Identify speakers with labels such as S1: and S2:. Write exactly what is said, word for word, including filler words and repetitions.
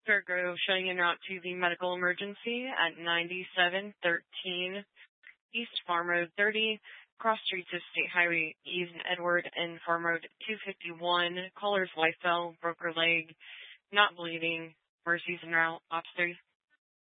S1: Fairgrove showing en route to the medical emergency at ninety-seven thirteen East Farm Road thirty, cross streets of State Highway East and Edward and Farm Road two fifty-one. Caller's wife fell, broke her leg, not bleeding. Mercy's en route. Ops three.